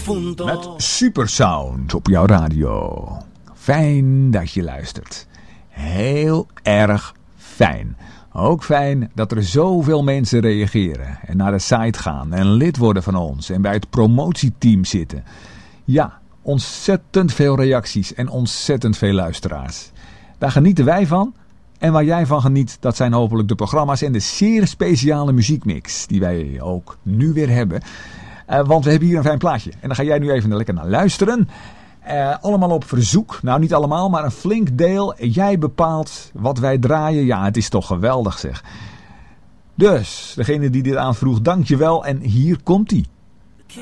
profundo. Met Supersound op jouw radio. Fijn dat je luistert. Heel erg fijn. Ook fijn dat er zoveel mensen reageren en naar de site gaan en lid worden van ons en bij het promotieteam zitten. Ja, ontzettend veel reacties en ontzettend veel luisteraars. Daar genieten wij van. En waar jij van geniet, dat zijn hopelijk de programma's en de zeer speciale muziekmix die wij ook nu weer hebben. Want we hebben hier een fijn plaatje. En daar ga jij nu even lekker naar luisteren. Allemaal op verzoek. Nou, niet allemaal, maar een flink deel. Jij bepaalt wat wij draaien. Ja, het is toch geweldig zeg. Dus, degene die dit aanvroeg, dank je wel. En hier komt-ie.